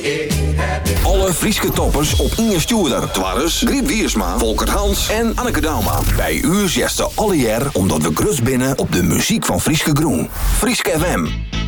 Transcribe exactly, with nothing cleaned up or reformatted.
Alle Frieske toppers op Inge Stuurder, Twarres, Griet Wiersma, Volkert Hans en Anneke Dauma. Bij u zesde alle jaar omdat we grus binnen op de muziek van Frieske Groen. Frieske F M.